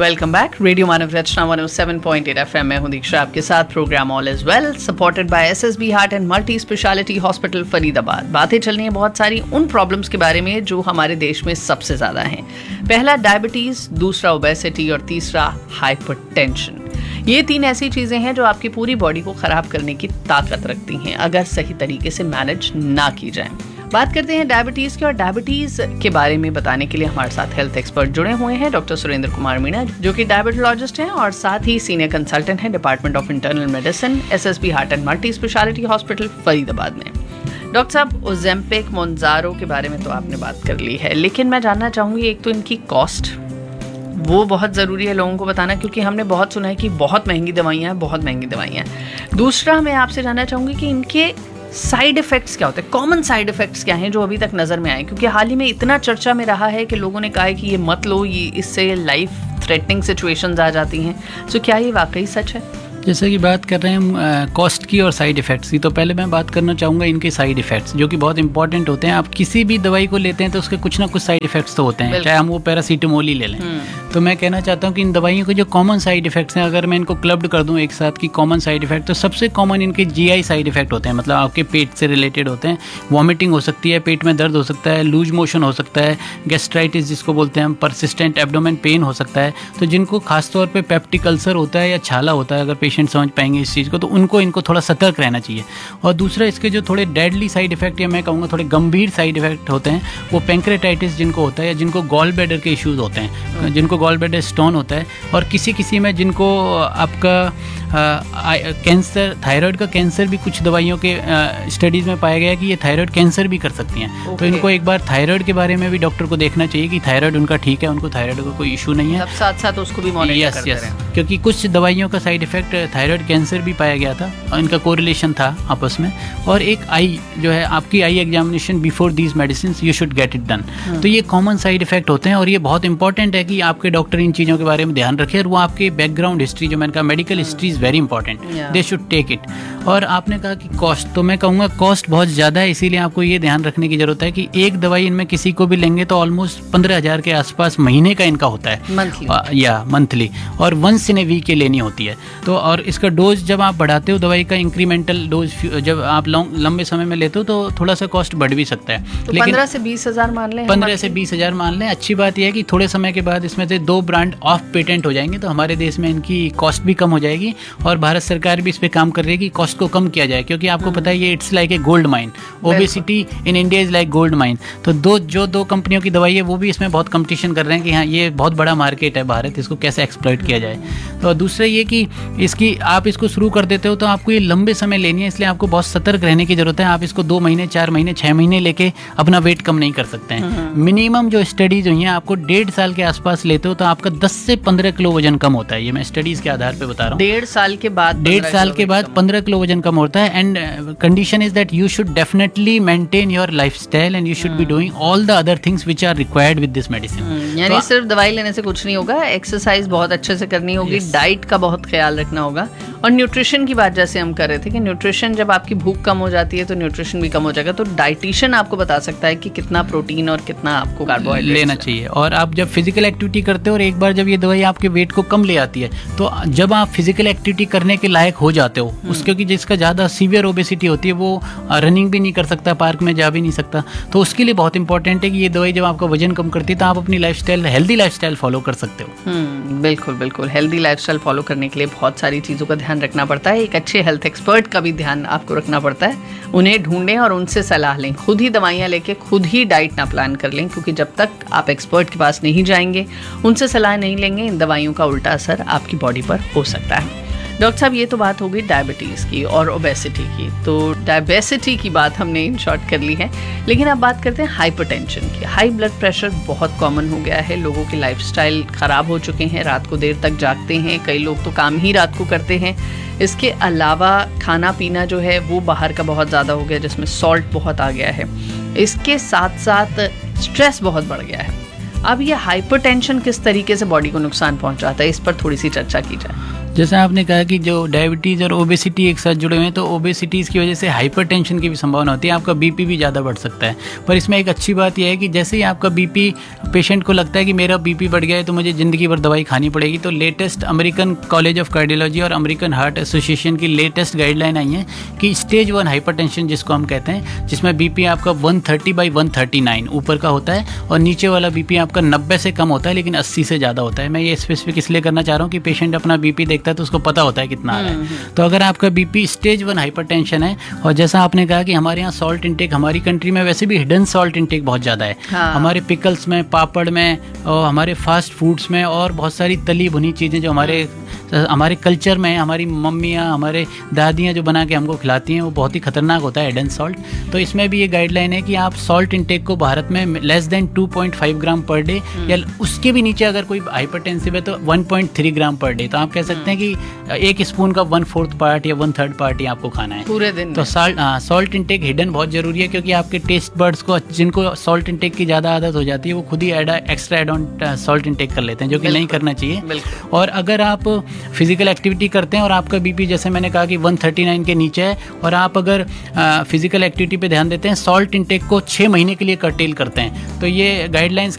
Welcome back. Radio मानव रचना 107.8 FM में हूं दीक्षा आपके साथ। Program all is well supported by SSB heart and multi speciality hospital Faridabad. बातें चल रही हैं बहुत सारी उन प्रॉब्लम्स के बारे में जो हमारे देश में सबसे ज़्यादा हैं। पहला डायबिटीज़, दूसरा ओबेसिटी और तीसरा हाइपरटेंशन। ये 3 ऐसी चीज़ें हैं जो आपकी पूरी बॉडी को ख़राब करने की ताकत रखती हैं अगर सही तरीके से मैनेज ना की जाए। बात करते हैं डायबिटीज़ की, और डायबिटीज़ के बारे में बताने के लिए हमारे साथ हेल्थ एक्सपर्ट जुड़े हुए हैं डॉक्टर सुरेंद्र कुमार मीणा, जो कि डायबिटोलॉजिस्ट हैं और साथ ही सीनियर कंसल्टेंट हैं department of internal medicine, SSB heart and multi speciality hospital Faridabad में। डॉक्टर साहब, ओजेम्पिक, मोन्जारो के बारे में तो आपने बात कर ली है, लेकिन मैं जानना चाहूँगी एक तो इनकी कॉस्ट, वो बहुत ज़रूरी है लोगों को बताना, क्योंकि हमने बहुत सुना है कि बहुत महंगी दवाइयाँ हैं, बहुत महंगी दवाइयाँ हैं। दूसरा, मैं आपसे जानना चाहूँगी कि इनके साइड इफ़ेक्ट्स क्या होते हैं, कॉमन साइड इफ़ेक्ट्स क्या हैं जो अभी तक नज़र में आए, क्योंकि हाल ही में इतना चर्चा में रहा है कि लोगों ने कहा है कि ये मत लो, ये इससे लाइफ थ्रेटनिंग सिचुएशंस आ जाती हैं। सो क्या ये वाकई सच है? जैसे कि बात कर रहे हैं हम कॉस्ट की और साइड इफ़ेक्ट्स की, तो पहले मैं बात करना चाहूँगा इनके साइड इफ़ेक्ट्स, जो कि बहुत इंपॉर्टेंट होते हैं। आप किसी भी दवाई को लेते हैं तो उसके कुछ ना कुछ साइड इफ़ेक्ट्स तो होते हैं, चाहे हम वो पैरासीटामोल ही ले लें। तो मैं कहना चाहता हूँ कि इन दवाइयों के जो कॉमन साइड इफ़ेक्ट्स हैं, अगर मैं इनको क्लब्ड कर दूँ एक साथ की कॉमन साइड इफ़ेक्ट, तो सबसे कॉमन इनके GI साइड इफ़ेक्ट होते हैं, मतलब आपके पेट से रिलेटेड होते हैं। वॉमिटिंग हो सकती है, पेट में दर्द हो सकता है, लूज मोशन हो सकता है, गैस्ट्राइटिस जिसको बोलते हैं हम, परसिस्टेंट एब्डोमेन पेन हो सकता है। तो जिनको खासतौर पर पेप्टिक अल्सर होता है या छाला होता है, अगर पेशेंट समझ पाएंगे इस चीज़ को, तो इनको थोड़ा सतर्क रहना चाहिए। और दूसरा, इसके जो थोड़े डेडली साइड इफेक्ट या मैं कहूँगा थोड़े गंभीर साइड इफेक्ट होते हैं, वो पैंक्रेटाइटिस जिनको होता है, या जिनको गॉल ब्लैडर के इश्यूज होते हैं, जिनको गॉल ब्लैडर स्टोन होता है, और किसी में जिनको आपका कैंसर, थायराइड का कैंसर भी कुछ दवाइयों के स्टडीज़ में पाया गया है कि ये थायराइड कैंसर भी कर सकती हैं। तो इनको एक बार थायराइड के बारे में भी डॉक्टर को देखना चाहिए कि थायराइड उनका ठीक है, उनको थायराइड का कोई इशू नहीं है। साथ साथ उसको भी मॉनिटर करते रहें, क्योंकि कुछ दवाइयों का साइड इफेक्ट थायराइड कैंसर भी पाया गया था और इनका कोरिलेशन था आपस में। और एक आई जो है, आपकी eye examination before these medicine you should get it done. तो ये कॉमन साइड इफेक्ट होते हैं, और ये बहुत इंपॉर्टेंट है कि आपके डॉक्टर इन चीज़ों के बारे में ध्यान रखें, और वो आपके बैकग्राउंड हिस्ट्री, जो मैंने कहा medical history is very important, they should take it. और आपने कहा कि कॉस्ट, तो मैं कहूँगा कॉस्ट बहुत ज़्यादा है, इसीलिए आपको ये ध्यान रखने की ज़रूरत है कि एक दवाई इनमें किसी को भी लेंगे तो ऑलमोस्ट 15,000 के आसपास महीने का इनका होता है, मंथली, और वंस इन ए वीक के लेनी होती है। तो और इसका डोज जब आप बढ़ाते हो, दवाई का इंक्रीमेंटल डोज जब आप लंबे समय में लेते हो, तो थोड़ा सा कॉस्ट बढ़ भी सकता है। तो 15 से 20 हज़ार मान लें, 15 से 20 हज़ार मान लें। अच्छी बात यह है कि थोड़े समय के बाद इसमें से 2 ब्रांड ऑफ पेटेंट हो जाएंगे, तो हमारे देश में इनकी कॉस्ट भी कम हो जाएगी, और भारत सरकार भी इस पर काम कर रही है कि कॉस्ट को कम किया जाए, क्योंकि आपको पता है ये it's like a gold mine, obesity in India is like gold mine. तो दो कंपनियों की दवाई है, वो भी इसमें बहुत कंपटीशन कर रहे हैं कि हाँ ये बहुत बड़ा मार्केट है भारत, इसको कैसे एक्सप्लॉइट किया जाए। तो दूसरा ये कि आप इसको शुरू कर देते हो तो आपको ये लंबे समय लेनी है, इसलिए आपको बहुत सतर्क रहने की जरूरत है। आप इसको 2 महीने, 4 महीने, 6 महीने लेके अपना वेट कम नहीं कर सकते हैं। मिनिमम जो स्टडीज हुई हैं, आपको 1.5 साल के आसपास लेते हो तो आपका 10 से 15 किलो वजन कम होता है। ये मैं स्टडीज के आधार पर बता रहा हूँ। 1.5 साल के बाद 15 किलो वजन कम होता है। And condition is that you should definitely maintain your lifestyle and you should be doing all the other things which are required with this medicine. यानी सिर्फ दवाई लेने से कुछ नहीं होगा, एक्सरसाइज बहुत अच्छे से करनी होगी, डाइट का बहुत ख्याल रखना होगा, और न्यूट्रिशन की बात जैसे हम कर रहे थे कि न्यूट्रिशन, जब आपकी भूख कम हो जाती है तो न्यूट्रिशन भी कम हो जाएगा। तो डाइटिशियन आपको बता सकता है कि कितना प्रोटीन और कितना आपको कार्बोहाइड्रेट लेना चाहिए। और आप जब फिजिकल एक्टिविटी करते हो, और एक बार जब ये दवाई आपके वेट को कम ले आती है, तो जब आप फिजिकल एक्टिविटी करने के लायक हो जाते हो, क्योंकि जिसका ज़्यादा सीवियर ओबेसिटी होती है वो रनिंग भी नहीं कर सकता, पार्क में जा भी नहीं सकता, तो उसके लिए बहुत इंपॉर्टेंट है कि ये दवाई जब आपका वजन कम करती है तो आप अपनी लाइफस्टाइल, हेल्दी लाइफस्टाइल फॉलो कर सकते हो। बिल्कुल बिल्कुल, हेल्दी लाइफस्टाइल फॉलो करने के लिए बहुत सारी चीज़ों का ध्यान रखना पड़ता है। एक अच्छे हेल्थ एक्सपर्ट का भी ध्यान आपको रखना पड़ता है, उन्हें ढूंढें और उनसे सलाह लें। खुद ही दवाइयाँ लेके खुद ही डाइट ना प्लान कर लें, क्योंकि जब तक आप एक्सपर्ट के पास नहीं जाएंगे, उनसे सलाह नहीं लेंगे, इन दवाइयों का उल्टा असर आपकी बॉडी पर हो सकता है। डॉक्टर साहब, ये तो बात होगी डायबिटीज़ की और ओबेसिटी की, तो डायबिटी की बात हमने इन शॉर्ट कर ली है, लेकिन अब बात करते हैं हाइपरटेंशन की। हाई ब्लड प्रेशर बहुत कॉमन हो गया है, लोगों की लाइफस्टाइल ख़राब हो चुके हैं, रात को देर तक जागते हैं, कई लोग तो काम ही रात को करते हैं। इसके अलावा खाना पीना जो है वो बाहर का बहुत ज़्यादा हो गया, जिसमें सॉल्ट बहुत आ गया है। इसके साथ साथ स्ट्रेस बहुत बढ़ गया है। अब ये हाइपरटेंशन किस तरीके से बॉडी को नुकसान पहुंचाता है, इस पर थोड़ी सी चर्चा की जाए। जैसा आपने कहा कि जो डायबिटीज़ और ओबेसिटी एक साथ जुड़े हुए हैं, तो ओबेसिटीज़ की वजह से हाइपरटेंशन की भी संभावना होती है, आपका बीपी भी ज़्यादा बढ़ सकता है। पर इसमें एक अच्छी बात यह है कि जैसे ही आपका बीपी, पेशेंट को लगता है कि मेरा बीपी बढ़ गया है तो मुझे ज़िंदगी भर दवाई खानी पड़ेगी, तो latest American college of cardiology और अमेरिकन हार्ट एसोसिएशन की लेटेस्ट गाइडलाइन आई है कि स्टेज 1 हाइपरटेंशन जिसको हम कहते हैं, जिसमें बीपी आपका 130/139 ऊपर का होता है और नीचे वाला बीपी आपका 90 से कम होता है लेकिन 80 से ज़्यादा होता है। मैं ये स्पेसिफिक इसलिए करना चाह रहा हूँ कि पेशेंट अपना बीपी देखता है तो उसको पता होता है कितना आ रहा है। तो अगर आपका बीपी स्टेज 1 हाइपरटेंशन है, और जैसा आपने कहा कि हमारे यहाँ सॉल्ट इंटेक, हमारी कंट्री में वैसे भी हिडन सॉल्ट इंटेक बहुत ज़्यादा है। हमारे पिकल्स में, पापड़ में और हमारे फास्ट फूड्स में और बहुत सारी तली भुनी चीज़ें जो हमारे कल्चर में, हमारी मम्मियाँ, हमारे दादियाँ जो बना के हमको खिलाती हैं, वो बहुत ही खतरनाक होता है हिडन सॉल्ट। तो इसमें भी ये गाइडलाइन है कि आप सॉल्ट इंटेक को भारत में लेस देन 2.5 ग्राम पर डे या उसके भी नीचे अगर कोई हाइपरटेंसिव है तो 1.3 ग्राम पर डे। तो आप कह सकते हैं कि एक स्पून का 1/4 पार्ट या 1/3 पार्ट ही आपको खाना है पूरे दिन। तो सॉल्ट इंटेक हिडन बहुत जरूरी है, क्योंकि आपके टेस्ट बर्ड्स को, जिनको सॉल्ट इंटेक की ज़्यादा आदत हो जाती है, वो खुद ही extra add on salt intake कर लेते हैं, जो कि नहीं करना चाहिए। और अगर आप फिजिकल एक्टिविटी करते हैं और आपका बीपी जैसे मैंने कहा कि 139 के नीचे है, और आप अगर फिजिकल एक्टिविटी पे ध्यान देते हैं, सॉल्ट इंटेक को 6 महीने के लिए कर्टेल करते हैं, तो ये गाइडलाइंस